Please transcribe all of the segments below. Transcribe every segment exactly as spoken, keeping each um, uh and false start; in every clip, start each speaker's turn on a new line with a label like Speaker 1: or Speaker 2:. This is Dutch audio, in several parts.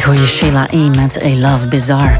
Speaker 1: Goeie Sheila E. met A Love Bizarre.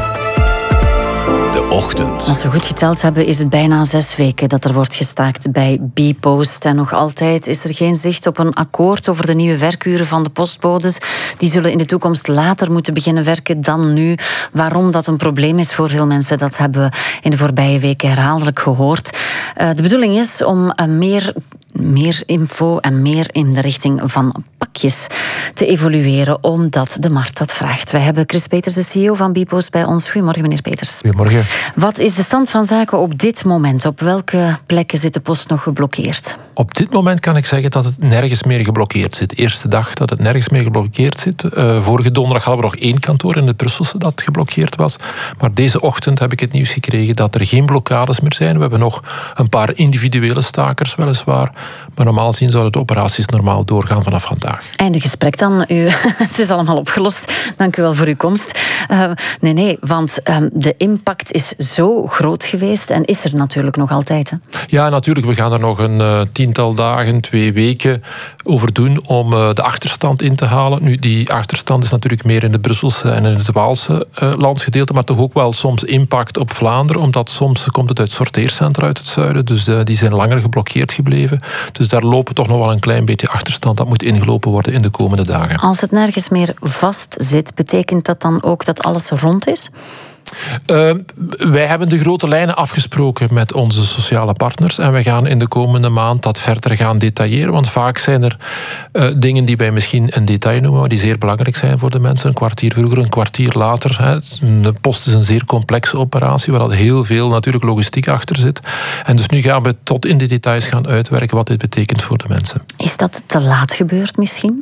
Speaker 2: De ochtend.
Speaker 1: Als we goed geteld hebben, is het bijna zes weken dat er wordt gestaakt bij Bpost. En nog altijd is er geen zicht op een akkoord over de nieuwe werkuren van de postbodes. Die zullen in de toekomst later moeten beginnen werken dan nu. Waarom dat een probleem is voor veel mensen, dat hebben we in de voorbije weken herhaaldelijk gehoord. Uh, de bedoeling is om uh, meer, meer info en meer in de richting van pakjes te evolueren, omdat de markt dat vraagt. Wij hebben Chris Peters, de C E O van Bpost, bij ons. Goedemorgen, meneer Peters.
Speaker 3: Goedemorgen.
Speaker 1: Wat is de stand van zaken op dit moment? Op welke plekken zit de post nog geblokkeerd?
Speaker 3: Op dit moment kan ik zeggen dat het nergens meer geblokkeerd zit. De eerste dag dat het nergens meer geblokkeerd zit. Uh, vorige donderdag hadden we nog één kantoor in het Brusselse dat geblokkeerd was. Maar deze ochtend heb ik het nieuws gekregen dat er geen blokkades meer zijn. We hebben nog een paar individuele stakers weliswaar. Maar normaal gezien zouden de operaties normaal doorgaan vanaf vandaag.
Speaker 1: Einde gesprek dan. U, het is allemaal opgelost. Dank u wel voor uw komst. Uh, nee, nee, want uh, de impact is zo groot geweest en is er natuurlijk nog altijd. Hè?
Speaker 3: Ja, natuurlijk. We gaan er nog een uh, tiental dagen, twee weken over doen om uh, de achterstand in te halen. Nu, die achterstand is natuurlijk meer in de Brusselse en in het Waalse uh, landsgedeelte, maar toch ook wel soms impact op Vlaanderen, omdat soms komt het uit sorteercentra uit het zuiden, dus uh, die zijn langer geblokkeerd gebleven. Dus daar lopen toch nog wel een klein beetje achterstand. Dat moet ingelopen worden in de komende dagen.
Speaker 1: Als het nergens meer vast zit, betekent dat dan ook dat alles rond is?
Speaker 3: Uh, wij hebben de grote lijnen afgesproken met onze sociale partners en we gaan in de komende maand dat verder gaan detailleren, want vaak zijn er uh, dingen die wij misschien een detail noemen, maar die zeer belangrijk zijn voor de mensen. Een kwartier vroeger, een kwartier later. Hè. De post is een zeer complexe operatie, waar heel veel natuurlijk logistiek achter zit. En dus nu gaan we tot in de details gaan uitwerken wat dit betekent voor de mensen.
Speaker 1: Is dat te laat gebeurd misschien?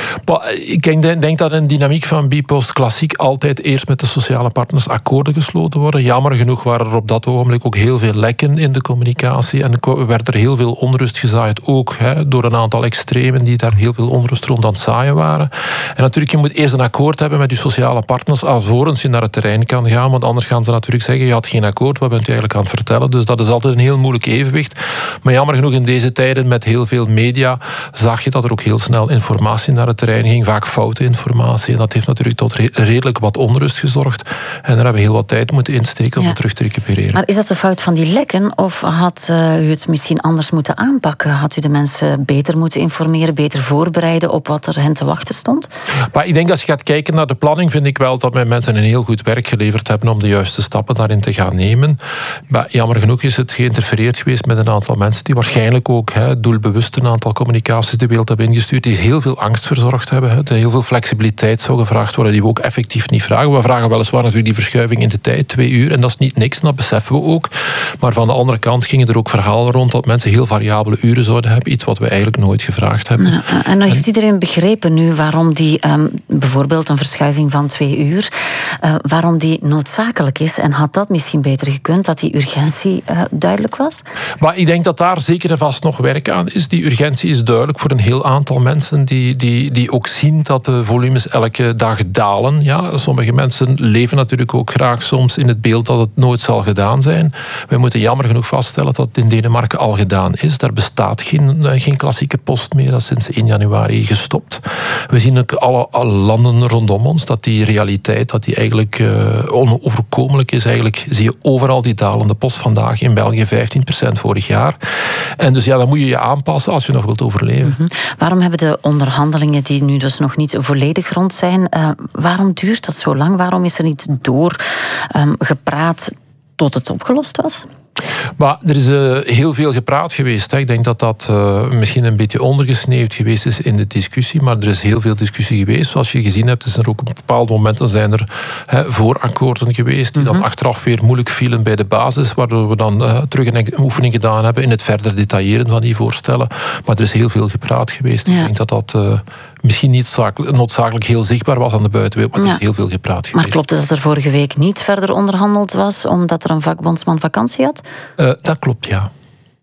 Speaker 3: Ik denk dat in de dynamiek van Bpost Klassiek altijd eerst met de sociale partners akkoorden gesloten worden. Jammer genoeg waren er op dat ogenblik ook heel veel lekken in de communicatie en werd er heel veel onrust gezaaid, ook hè, door een aantal extremen die daar heel veel onrust rond aan het zaaien waren. En natuurlijk, je moet eerst een akkoord hebben met je sociale partners alvorens je naar het terrein kan gaan, want anders gaan ze natuurlijk zeggen, je had geen akkoord, wat bent u eigenlijk aan het vertellen? Dus dat is altijd een heel moeilijk evenwicht. Maar jammer genoeg in deze tijden met heel veel media zag je dat er ook heel snel informatie naar het terrein ging, vaak foute informatie. En dat heeft natuurlijk tot redelijk wat onrust gezorgd. En daar hebben we heel wat tijd moeten insteken om
Speaker 1: ja.
Speaker 3: het terug te recupereren.
Speaker 1: Maar is dat de fout van die lekken? Of had uh, u het misschien anders moeten aanpakken? Had u de mensen beter moeten informeren, beter voorbereiden op wat er hen te wachten stond?
Speaker 3: Maar ik denk als je gaat kijken naar de planning, vind ik wel dat mijn mensen een heel goed werk geleverd hebben om de juiste stappen daarin te gaan nemen. Maar jammer genoeg is het geïnterfereerd geweest met een aantal mensen die waarschijnlijk ook hè, doelbewust een aantal communicaties de wereld hebben ingestuurd, die heel veel angst verzorgd hebben. Hè. Heel veel flexibiliteit zou gevraagd worden die we ook effectief niet vragen. We vragen weliswaar natuurlijk die verschuiving in de tijd, twee uur, en dat is niet niks, dat beseffen we ook. Maar van de andere kant gingen er ook verhalen rond dat mensen heel variabele uren zouden hebben, iets wat we eigenlijk nooit gevraagd hebben.
Speaker 1: Ja, en heeft iedereen begrepen nu waarom die, um, bijvoorbeeld een verschuiving van twee uur, uh, waarom die noodzakelijk is? En had dat misschien beter gekund, dat die urgentie uh, duidelijk was?
Speaker 3: Maar ik denk dat daar zeker en vast nog werk aan is. Die urgentie is duidelijk voor een heel aantal mensen die, die, die ook zien dat de volumes elke dag dalen. Ja, sommige mensen leven natuurlijk ook graag soms in het beeld dat het nooit zal gedaan zijn. Wij moeten jammer genoeg vaststellen dat het in Denemarken al gedaan is. Daar bestaat geen, geen klassieke post meer. Dat is sinds één januari gestopt. We zien ook alle, alle landen rondom ons dat die realiteit dat die eigenlijk uh, onoverkomelijk is. Eigenlijk zie je overal die dalende post. Vandaag in België vijftien procent vorig jaar. En dus ja, dan moet je je aanpassen als je nog wilt overleven.
Speaker 1: Mm-hmm. Waarom hebben de onderhandelingen die nu dus nog niet volledig rond zijn, uh, waarom duurt dat zo lang? Waarom is er niet door um, gepraat tot het opgelost was?
Speaker 3: Maar er is uh, heel veel gepraat geweest. Hè. Ik denk dat dat uh, misschien een beetje ondergesneeuwd geweest is in de discussie, maar er is heel veel discussie geweest. Zoals je gezien hebt, is er ook op bepaalde momenten zijn er hè, voorakkoorden geweest die mm-hmm. dan achteraf weer moeilijk vielen bij de basis, waardoor we dan uh, terug een oefening gedaan hebben in het verder detailleren van die voorstellen. Maar er is heel veel gepraat geweest. Ja. Ik denk dat dat uh, misschien niet noodzakelijk heel zichtbaar was aan de buitenwereld, maar ja. er is heel veel gepraat geweest.
Speaker 1: Maar klopt het dat er vorige week niet verder onderhandeld was, omdat er een vakbondsman vakantie had?
Speaker 3: Uh, dat klopt, ja.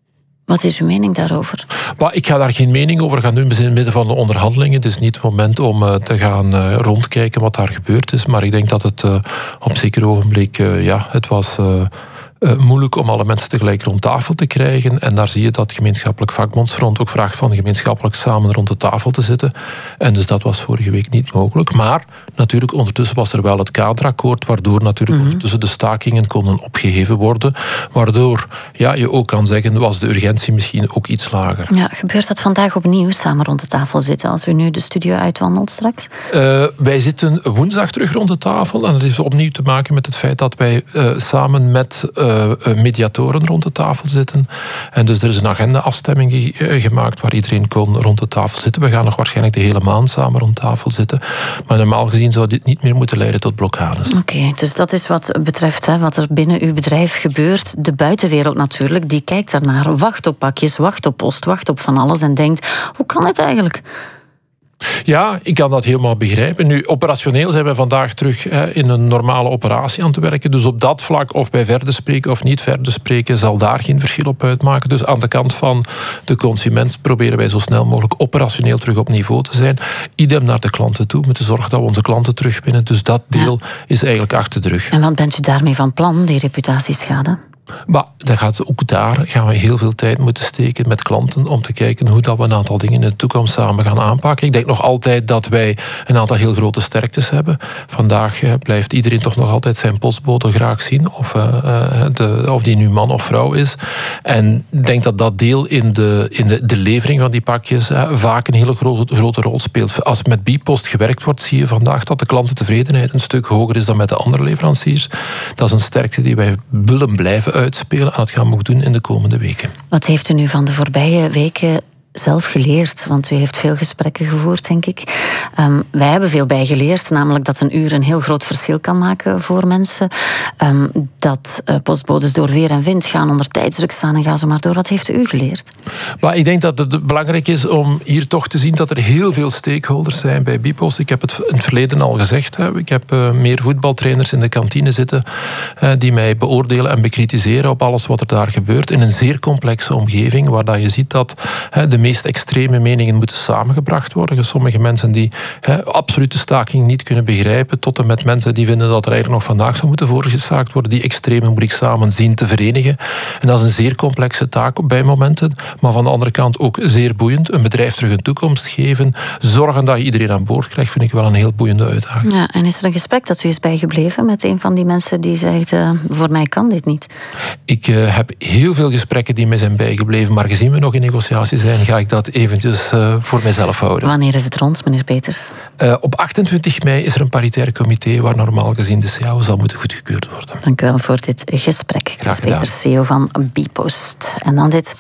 Speaker 1: Wat is uw mening daarover?
Speaker 3: Maar ik ga daar geen mening over gaan doen. We zijn in het midden van de onderhandelingen. Het is niet het moment om uh, te gaan uh, rondkijken wat daar gebeurd is. Maar ik denk dat het uh, op zeker ogenblik, uh, ja, het was... Uh, uh, moeilijk om alle mensen tegelijk rond tafel te krijgen. En daar zie je dat gemeenschappelijk vakbondsfront ook vraagt van gemeenschappelijk samen rond de tafel te zitten. En dus dat was vorige week niet mogelijk. Maar natuurlijk, ondertussen was er wel het kaderakkoord, waardoor natuurlijk mm-hmm. ondertussen de stakingen konden opgeheven worden. Waardoor ja, je ook kan zeggen, was de urgentie misschien ook iets lager.
Speaker 1: Ja, gebeurt dat vandaag opnieuw, samen rond de tafel zitten, als u nu de studio uitwandelt straks?
Speaker 3: Uh, wij zitten woensdag terug rond de tafel. En dat heeft opnieuw te maken met het feit dat wij uh, samen met uh, mediatoren rond de tafel zitten. En dus er is een agenda-afstemming ge- uh, gemaakt waar iedereen kon rond de tafel zitten. We gaan nog waarschijnlijk de hele maand samen rond tafel zitten. Maar normaal gezien zou dit niet meer moeten leiden tot blokkades.
Speaker 1: Oké, okay, dus dat is wat betreft hè, wat er binnen uw bedrijf gebeurt. De buitenwereld natuurlijk, die kijkt daarnaar, wacht op pakjes, wacht op post, wacht op van alles en denkt, hoe kan het eigenlijk?
Speaker 3: Ja, ik kan dat helemaal begrijpen. Nu, operationeel zijn we vandaag terug hè, in een normale operatie aan het werken. Dus op dat vlak, of wij verder spreken of niet verder spreken, zal daar geen verschil op uitmaken. Dus aan de kant van de consument proberen wij zo snel mogelijk operationeel terug op niveau te zijn. Idem naar de klanten toe. We moeten zorgen dat we onze klanten terugwinnen. Dus dat deel ja. is eigenlijk achter de rug.
Speaker 1: En wat bent u daarmee van plan, die reputatieschade?
Speaker 3: Maar dan gaat ook daar gaan we heel veel tijd moeten steken met klanten om te kijken hoe dat we een aantal dingen in de toekomst samen gaan aanpakken. Ik denk nog altijd dat wij een aantal heel grote sterktes hebben. Vandaag eh, blijft iedereen toch nog altijd zijn postbode graag zien, of, uh, de, of die nu man of vrouw is. En ik denk dat dat deel in de, in de, de levering van die pakjes eh, vaak een hele grote, grote rol speelt. Als met Bpost gewerkt wordt, zie je vandaag dat de klantentevredenheid een stuk hoger is dan met de andere leveranciers. Dat is een sterkte die wij willen blijven uitspelen en dat gaan we ook doen in de komende weken.
Speaker 1: Wat heeft u nu van de voorbije weken zelf geleerd? Want u heeft veel gesprekken gevoerd, denk ik. Um, wij hebben veel bijgeleerd, namelijk dat een uur een heel groot verschil kan maken voor mensen. Um, dat uh, postbodes door weer en wind gaan, onder tijdsdruk staan en ga zo maar door. Wat heeft u geleerd?
Speaker 3: Maar ik denk dat het belangrijk is om hier toch te zien dat er heel veel stakeholders zijn bij Bpost. Ik heb het in het verleden al gezegd. Hè. Ik heb uh, meer voetbaltrainers in de kantine zitten uh, die mij beoordelen en bekritiseren op alles wat er daar gebeurt in een zeer complexe omgeving, waar dat je ziet dat uh, de meest extreme meningen moeten samengebracht worden. Sommige mensen die he, absolute staking niet kunnen begrijpen, tot en met mensen die vinden dat er eigenlijk nog vandaag zou moeten voorgestaakt worden. Die extreme moet ik samen zien te verenigen. En dat is een zeer complexe taak bij momenten, maar van de andere kant ook zeer boeiend. Een bedrijf terug een toekomst geven, zorgen dat je iedereen aan boord krijgt, vind ik wel een heel boeiende uitdaging.
Speaker 1: Ja, en is er een gesprek dat u is bijgebleven met een van die mensen die zegt, uh, voor mij kan dit niet?
Speaker 3: Ik uh, heb heel veel gesprekken die mij zijn bijgebleven, maar gezien we nog in negotiatie zijn, ga ik dat eventjes uh, voor mijzelf houden.
Speaker 1: Wanneer is het rond, meneer Peters?
Speaker 3: Uh, op achtentwintig mei is er een paritair comité waar normaal gezien de C A O zal moeten goedgekeurd worden.
Speaker 1: Dank u wel voor dit gesprek. Chris Peters, C E O van Bpost. En dan dit.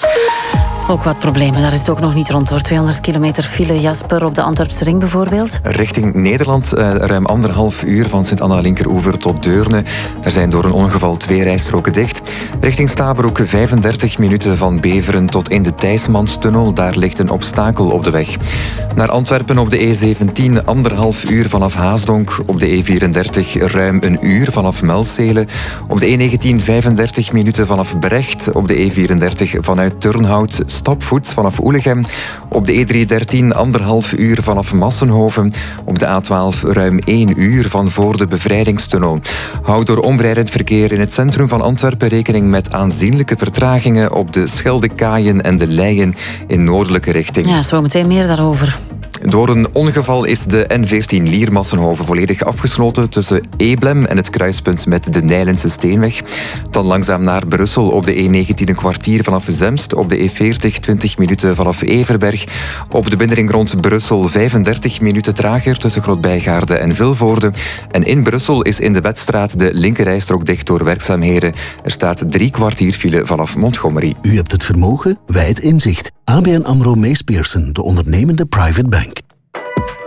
Speaker 1: Ook wat problemen, daar is het ook nog niet rond hoor. tweehonderd kilometer file, Jasper, op de Antwerpse ring bijvoorbeeld.
Speaker 2: Richting Nederland, uh, ruim anderhalf uur van Sint-Anna Linkeroever tot Deurne. Er zijn door een ongeval twee rijstroken dicht. Richting Stabroek vijfendertig minuten van Beveren tot in de Thijsmanstunnel. Daar ligt een obstakel op de weg. Naar Antwerpen op de E zeventien, anderhalf uur vanaf Haasdonk. Op de E vierendertig ruim een uur vanaf Melzele. Op de E negentien vijfendertig minuten vanaf Brecht. Op de E vierendertig vanuit Turnhout stapvoet vanaf Oelegem. Op de E driehonderddertien anderhalf uur vanaf Massenhoven. Op de A twaalf ruim één uur van voor de Bevrijdingstunnel. Houd door omrijdend verkeer in het centrum van Antwerpen rekening met aanzienlijke vertragingen op de Scheldekaaien en de Leien in noordelijke richting.
Speaker 1: Ja, zo meteen meer daarover.
Speaker 2: Door een ongeval is de N veertien Lier-Massenhoven volledig afgesloten tussen Eblem en het kruispunt met de Nijlense Steenweg. Dan langzaam naar Brussel op de E negentien een kwartier vanaf Zemst, op de E veertig twintig minuten vanaf Everberg. Op de binnenring rond Brussel vijfendertig minuten trager tussen Grootbijgaarde en Vilvoorde. En in Brussel is in de Wetstraat de linkerrijstrook dicht door werkzaamheden. Er staat drie kwartier file vanaf Montgomery.
Speaker 4: U hebt het vermogen, wij het inzicht. A B N AMRO Mees Pierson, de ondernemende private bank.